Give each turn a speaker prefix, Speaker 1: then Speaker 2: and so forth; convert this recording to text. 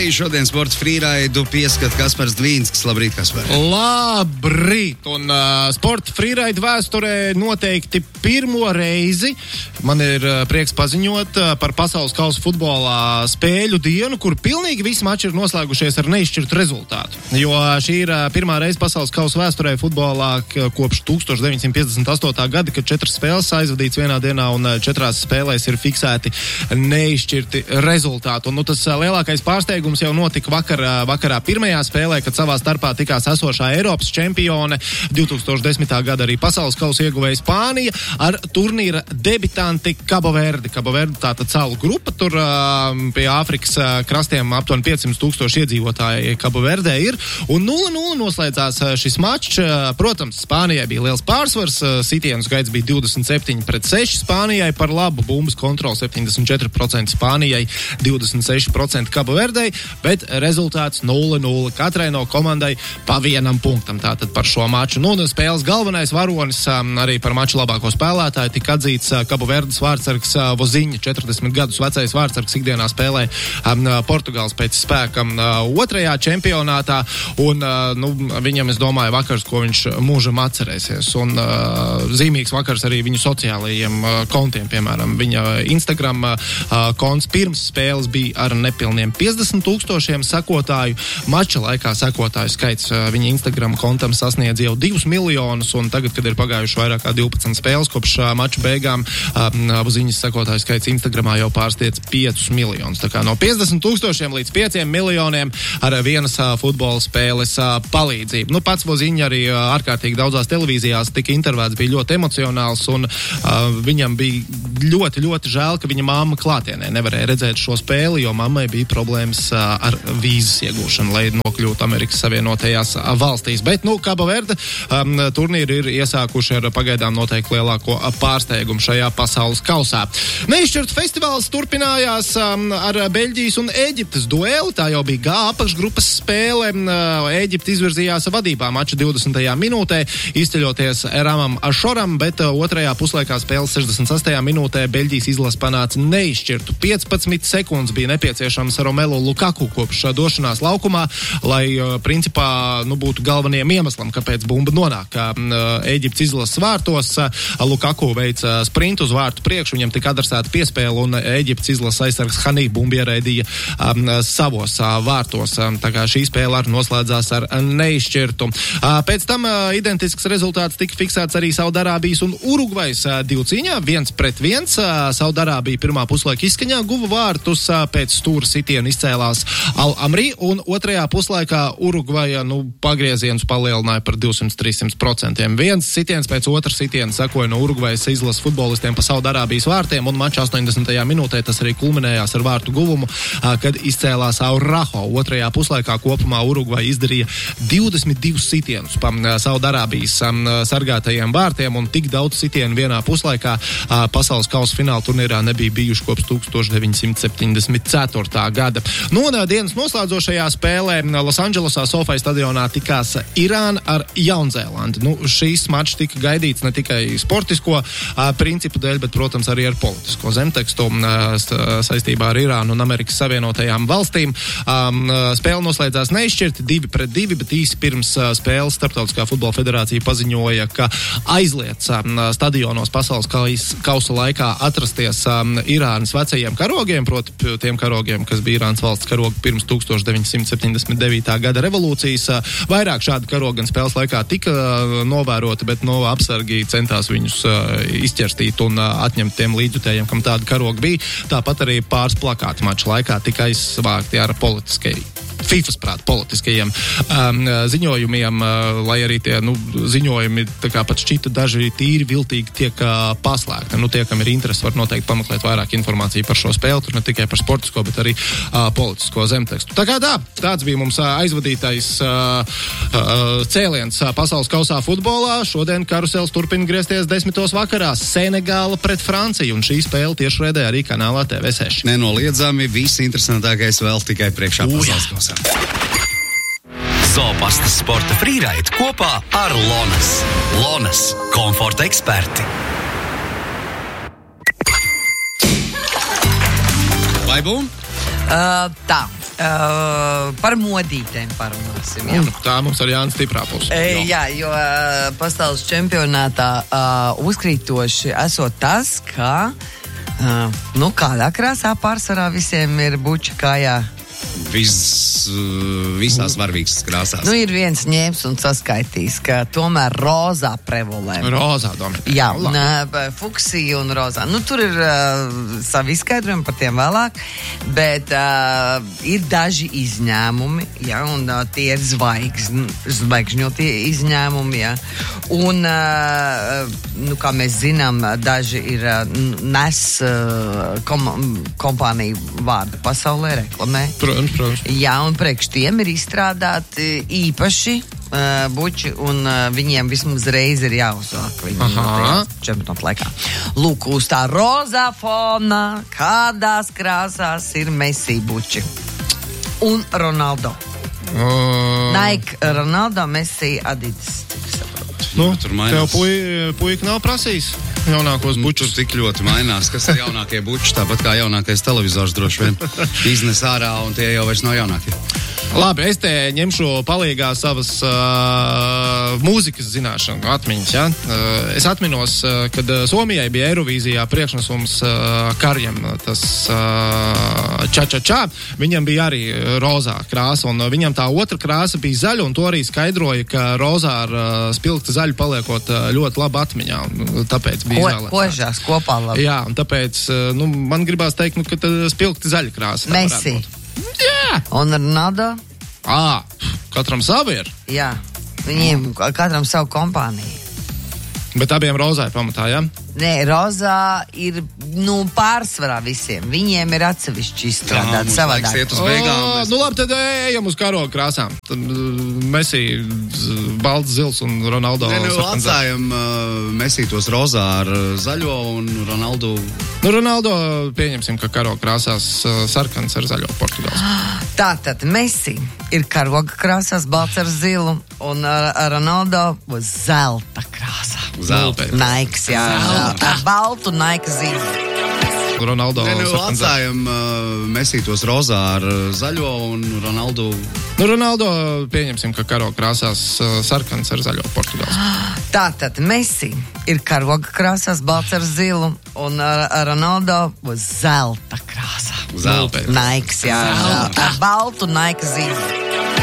Speaker 1: arī šodien sporta frīraidu pieskat Kaspars Dvīnskis. Labrīt, Kaspar.
Speaker 2: Labrīt! Un sporta frīraidu vēsturē noteikti pirmo reizi man ir prieks paziņot par pasaules kausa futbolā spēļu dienu, kur pilnīgi visi mači ir noslēgušies ar neizšķirtu rezultātu. Jo šī ir pirmā reize pasaules kausa vēsturē futbolā kopš 1958. gada, kad 4 spēles aizvadīts vienā dienā un 4 spēlēs ir fiksēti neizšķirti rezultāti. Un, tas lielākais pārsteigums jau notika vakarā pirmajā spēlē, kad savā starpā tikās esošā Eiropas čempione 2010. gada arī pasaules kausa ieguvēja Spānija ar turnīra debitanti Cabo Verde. Cabo Verde tātad salu grupa, tur pie Āfrikas krastiem aptuveni 500,000 iedzīvotāji Cabo Verdē ir, un 0-0 noslēdzās šis mačs. Protams, Spānijai bija liels pārsvars, sitienu skaits bija 27-6 Spānijai par labu, bumbas kontroli 74% Spānijai, 26% Cabo Verdei, bet rezultāts 0-0 katrai no komandai pa vienam punktam tātad par šo maču. Nu, un spēles galvenais varonis arī par maču labāko spēlētāju tika atzīts Cabo Verdes vārdsargs Voziņa, 40 gadus vecais vārdsargs, ikdienā spēlē Portugāles pēc spēka otrajā čempionātā, un viņam, es domāju, vakars, ko viņš mūžam atcerēsies, un zīmīgs vakars arī viņu sociālajiem kontiem, piemēram, viņa Instagram konts pirms spēles bija ar nepilniem 50,000 sekotāju, mača laikā sekotāju skaits viņa Instagram kontam sasniedz jau 2 miljonus, un tagad, kad ir pagājuši vairāk kā 12 spēles kopš mača beigām, Voziņas sekotāju skaits Instagramā jau pārsniedz 5 miljonus. Tā kā no 50,000 līdz 5 miljoniem ar vienas futbola spēles palīdzību. Pats Voziņa arī ārkārtīgi daudzās televīzijās tika intervēts, bija ļoti emocionāls, un viņam bija ļoti, ļoti žēl, ka viņa mamma klātienē nevarēja redzēt šo spēli, jo mammai bija problēmas ar vīzas iegūšanu, lai nokļūtu Amerikas Savienotajās valstīs. Bet, Cabo Verde turnīri ir iesākuši ar pagaidām noteikti lielāko pārsteigumu šajā pasaules kausā. Neizšķirts festivāls turpinājās ar Beļģijas un Ēģiptes dueli. Tā jau bija G apakšgrupas spēle. Ēģipte izvirzījās vadībā mača 20. minūtē, izceļoties Ramam Ašoram, bet otrajā puslaikā spēles 68. minūtē Beļģijas izlase panāca neizšķirtu. 15 sekundes bija nepieciešams Romelu Lukaku kopš došanās laukumā, lai principā būtu galvenajiem iemeslam, kāpēc bumba nonāk Ēģiptes izlases vārtos. Lukaku veica sprintu uz vārtu priekšu, viņam tika adresēta piespēle, un Ēģiptes izlases aizsargs Hanī bumbu ierēdīja savos vārtos. Tā kā šī spēle arī noslēdzās ar neizšķirtu. Pēc tam identisks rezultāts tika fiksēts arī Saudarābijas un Urugvajas divu cīņā, 1-1. Saudarābija pirmā puslaika izskaņā guva vārtus, pēc stūra sitiena izcēlās Al-Amri, un otrajā puslaikā Urugvaja pagriezienus palielināja par 200-300%. Viens sitiens pēc otras sitiena sekoja no Urugvajas izlases futbolistiem pa Saudarābijas vārtiem, un mača 80. minūtē tas arī kulminējās ar vārtu guvumu, kad izcēlās Auraho. Otrajā puslaikā kopumā Urugvaja izdarīja 22 sitienus pa Saudarābijas sargātajiem vārtiem, un tik daudz sitienu vienā puslaikā pasaules kausa fināla turnīrā nebija bijuši kopš 1974. gada. Un dienas noslēdzošajā spēlē Losandželosā SoFi stadionā tikās Irāna ar Jaunzēlandi. Šīs mačs tika gaidīts ne tikai sportisko principu dēļ, bet, protams, arī ar politisko zemtekstu saistībā ar Irānu un Amerikas Savienotajām valstīm. Spēle noslēdzās neizšķirti 2-2, bet īsi pirms spēles Starptautiskā futbola federācija paziņoja, ka aizliedz stadionos pasaules kausa laikā atrasties Irānas vecajiem karogiem, proti tiem karogiem, kas bija Irānas valsts karogi pirms 1979. gada revolūcijas. Vairāk šādi karogi gan spēles laikā tika novēroti, bet apsargi centās viņus izķerstīt un atņemt tiem līdzjutējiem, kam tādi karogi bija. Tāpat arī pāris plakāti mača laikā tika aizvākti ar FIFAs prāt politiskajiem ziņojumiem, lai arī tie ziņojumi tā kā pat šķita daži tīri viltīgi tiek paslēgti. Tie, kam ir interesi, var noteikti pameklēt vairāk informāciju par šo spēli, tur ne tikai par sportisko, bet arī politisko zemtekstu. Tā kā tāds bija mums aizvadītais cēliens pasaules kausā futbolā. Šodien karusels turpina griezties 10. vakarā. Senegāla pret Franciju, un šī spēle tieši raidē arī kanālā TV6.
Speaker 1: Nenoliedzami, viss interesantākais vēl tikai priekšā pasaules kausā.
Speaker 3: Zopastas sporta frīraid kopā ar Lonas. Lonas – komforta eksperti.
Speaker 1: Vai būm?
Speaker 4: Tā. Par modītēm parunāsim. Jā.
Speaker 2: Tā mums ar Jānis stiprā puse.
Speaker 4: Jā, jo pasaules čempionātā uzkrītoši esot tas, ka kādā krāsā pārsvarā visiem ir buča kājā.
Speaker 1: Visās varvīgas krāsās.
Speaker 4: Ir viens ņēms un saskaitījis, ka tomēr rozā prevolē.
Speaker 2: Rozā dominē.
Speaker 4: Jā, fuksija un rozā. Tur ir savi izskaidrojumi par tiem vēlāk, bet ir daži izņēmumi, jā, un tie ir zvaigžņotie izņēmumi, jā. Un, kā mēs zinām, daži ir nes kompāniju vārdu pasaulē reklamē.
Speaker 2: Protams.
Speaker 4: Jā, un priekš tiem ir izstrādāti īpaši buči, un viņiem vismaz reiz ir jāuzvāk viņu čempionāta laikā. Lūk, uz tā rozā fona, kādās krāsās ir Messi buči. Un Ronaldo. Nike, Ronaldo, Messi, Adidas.
Speaker 1: Tev
Speaker 2: puika nav prasījis jaunākos bučus.
Speaker 1: Tur tik ļoti mainās, kas ir jaunākie buči, tāpat kā jaunākais televizors droši vien iznes ārā, un tie jau vairs nav jaunākie.
Speaker 2: Labi, es te ņemšu palīgā savas mūzikas zināšanu atmiņas, ja? Es atminos, kad Somijai bija Eirovīzijā priekšnesums kariem, tas ča-ča-ča, viņam bija arī rozā krāsa, un viņam tā otra krāsa bija zaļa, un to arī skaidroja, ka rozā ar spilgti zaļu paliekot ļoti labi atmiņā, un tāpēc bija izvēlēts.
Speaker 4: Kožās kopā labi.
Speaker 2: Jā, un tāpēc, man gribās teikt, ka spilgti zaļa krāsa.
Speaker 4: Messi.
Speaker 2: Jā!
Speaker 4: Un Ronaldo?
Speaker 2: Katram savu ir.
Speaker 4: Jā, viņiem katram savu kompāniju.
Speaker 2: Bet abiem rozā ir pamatā, jā?
Speaker 4: Nē, rozā ir, pārsvarā visiem. Viņiem ir atsevišķi izstrādāt savādāk.
Speaker 2: Labi, tad ejam uz karoga krāsām. Tad Messi balts, zils un Ronaldo
Speaker 1: atstājam Messi tos rozā ar zaļo un Ronaldo.
Speaker 4: Ronaldo
Speaker 2: pieņemsim, ka karoga krāsās sarkans ar zaļo Portugāls.
Speaker 4: Tātad Messi ir karoga krāsās, balts ar zilu, un Ronaldo uz zelta krāsā.
Speaker 1: Zelta.
Speaker 4: Naiks, jā. Baltu Nike zīmi.
Speaker 2: Ronaldo
Speaker 1: atstājam Messi tos rozā ar zaļo un Ronaldo.
Speaker 2: Ronaldo pieņemsim, ka karoga krāsās sarkans ar zaļo Portugāls.
Speaker 4: Tātad Messi ir karoga krāsās, balts ar zilu, un Ronaldo uz zelta krāsā.
Speaker 1: Zelta.
Speaker 4: Nike, jā. Baltu Nike zīmi.